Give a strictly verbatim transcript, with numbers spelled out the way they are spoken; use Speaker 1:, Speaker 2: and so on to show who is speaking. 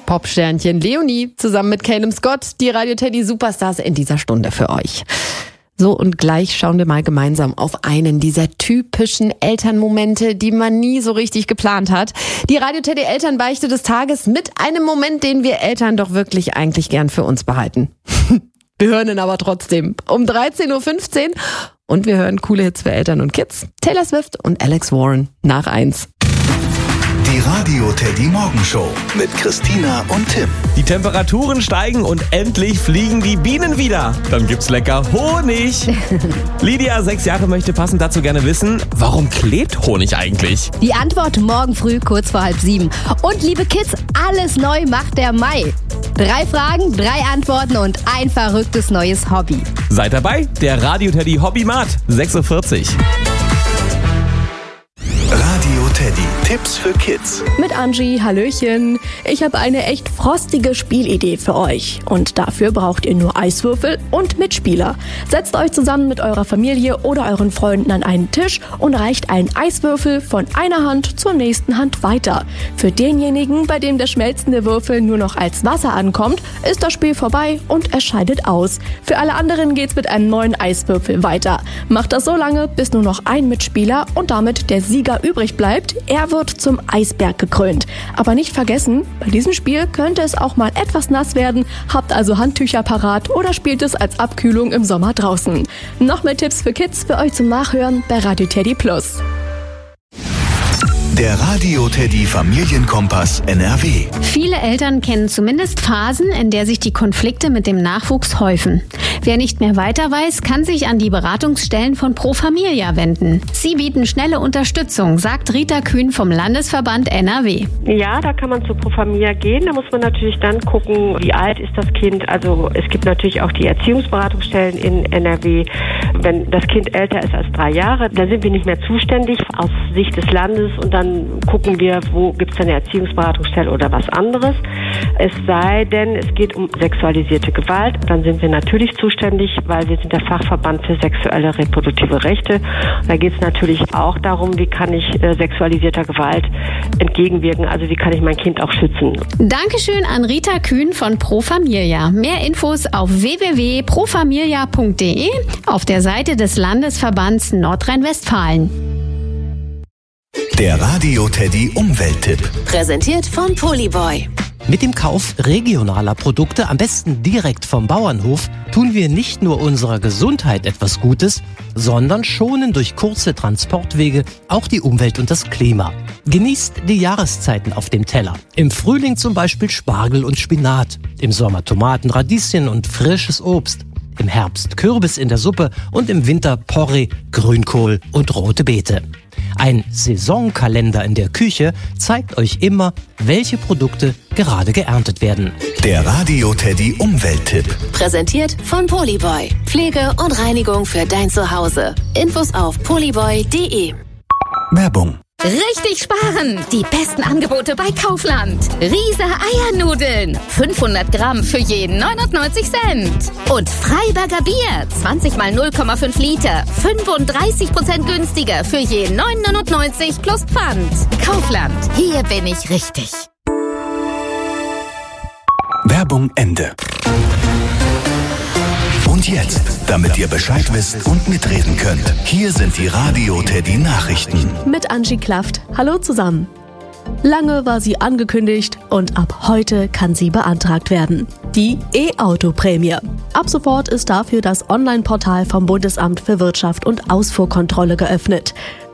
Speaker 1: Popsternchen Leonie zusammen mit Caleb Scott, die Radio Teddy Superstars in dieser Stunde für euch. So, und gleich schauen wir mal gemeinsam auf einen dieser typischen Elternmomente, die man nie so richtig geplant hat. Die Radio Teddy Elternbeichte des Tages mit einem Moment, den wir Eltern doch wirklich eigentlich gern für uns behalten. Wir hören ihn aber trotzdem um dreizehn Uhr fünfzehn und wir hören coole Hits für Eltern und Kids. Taylor Swift und Alex Warren nach eins.
Speaker 2: Die Radio Teddy Morgenshow mit Christina und Tim.
Speaker 3: Die Temperaturen steigen und endlich fliegen die Bienen wieder. Dann gibt's lecker Honig. Lydia, sechs Jahre, möchte passend dazu gerne wissen, warum klebt Honig eigentlich?
Speaker 4: Die Antwort morgen früh kurz vor halb sieben. Und liebe Kids, alles neu macht der Mai. Drei Fragen, drei Antworten und ein verrücktes neues Hobby.
Speaker 3: Seid dabei, der Radio Teddy Hobbymat, sechs Uhr vierzig.
Speaker 2: Radio Teddy, Tipps für Kids.
Speaker 5: Mit Angie, hallöchen. Ich habe eine echt frostige Spielidee für euch. Und dafür braucht ihr nur Eiswürfel und Mitspieler. Setzt euch zusammen mit eurer Familie oder euren Freunden an einen Tisch und reicht einen Eiswürfel von einer Hand zur nächsten Hand weiter. Für denjenigen, bei dem der schmelzende Würfel nur noch als Wasser ankommt, ist das Spiel vorbei und er scheidet aus. Für alle anderen geht's mit einem neuen Eiswürfel weiter. Macht das so lange, bis nur noch ein Mitspieler und damit der Sieger übrig bleibt. Er wird zum Eisberg gekrönt. Aber nicht vergessen, bei diesem Spiel könnte es auch mal etwas nass werden. Habt also Handtücher parat oder spielt es als Abkühlung im Sommer draußen. Noch mehr Tipps für Kids für euch zum Nachhören bei Radio Teddy Plus.
Speaker 2: Der Radio Teddy Familienkompass N R W.
Speaker 6: Viele Eltern kennen zumindest Phasen, in der sich die Konflikte mit dem Nachwuchs häufen. Wer nicht mehr weiter weiß, kann sich an die Beratungsstellen von Pro Familia wenden. Sie bieten schnelle Unterstützung, sagt Rita Kühn vom Landesverband N R W.
Speaker 7: Ja, da kann man zu Pro Familia gehen. Da muss man natürlich dann gucken, wie alt ist das Kind. Also es gibt natürlich auch die Erziehungsberatungsstellen in N R W. Wenn das Kind älter ist als drei Jahre, dann sind wir nicht mehr zuständig aus Sicht des Landes und dann gucken wir, wo gibt es eine Erziehungsberatungsstelle oder was anderes. Es sei denn, es geht um sexualisierte Gewalt, dann sind wir natürlich zuständig, weil wir sind der Fachverband für sexuelle reproduktive Rechte. Da geht es natürlich auch darum, wie kann ich äh, sexualisierter Gewalt entgegenwirken, also wie kann ich mein Kind auch schützen.
Speaker 6: Dankeschön an Rita Kühn von Pro Familia. Mehr Infos auf w w w punkt pro familia punkt d e auf der Seite des Landesverbands Nordrhein-Westfalen.
Speaker 2: Der Radio Teddy Umwelttipp.
Speaker 8: Präsentiert von Polyboy.
Speaker 9: Mit dem Kauf regionaler Produkte, am besten direkt vom Bauernhof, tun wir nicht nur unserer Gesundheit etwas Gutes, sondern schonen durch kurze Transportwege auch die Umwelt und das Klima. Genießt die Jahreszeiten auf dem Teller. Im Frühling zum Beispiel Spargel und Spinat, im Sommer Tomaten, Radieschen und frisches Obst. Im Herbst Kürbis in der Suppe und im Winter Porree, Grünkohl und rote Beete. Ein Saisonkalender in der Küche zeigt euch immer, welche Produkte gerade geerntet werden.
Speaker 2: Der Radio Teddy Umwelttipp.
Speaker 8: Präsentiert von Polyboy. Pflege und Reinigung für dein Zuhause. Infos auf polyboy punkt d e.
Speaker 2: Werbung.
Speaker 10: Richtig sparen! Die besten Angebote bei Kaufland. Riese Eiernudeln. fünfhundert Gramm für jeden neunundneunzig Cent. Und Freiberger Bier. zwanzig mal null Komma fünf Liter. fünfunddreißig Prozent günstiger für jeden neun neunundneunzig plus Pfand. Kaufland. Hier bin ich richtig.
Speaker 2: Werbung Ende. Und jetzt, damit ihr Bescheid wisst und mitreden könnt, hier sind die Radio Teddy Nachrichten.
Speaker 5: Mit Angie Klaft. Hallo zusammen. Lange war sie angekündigt und ab heute kann sie beantragt werden. Die E-Auto-Prämie. Ab sofort ist dafür das Online-Portal vom Bundesamt für Wirtschaft und Ausfuhrkontrolle geöffnet.